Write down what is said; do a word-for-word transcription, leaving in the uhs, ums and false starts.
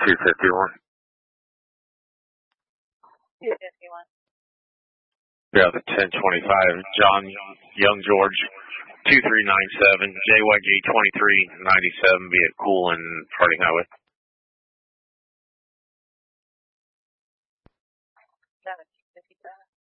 two fifty-one. two fifty-one. Yeah, the ten twenty-five. John Young George, two three nine seven. J Y G twenty-three ninety-seven. Be at Cool and Harding Highway. seventeen fifty-seven.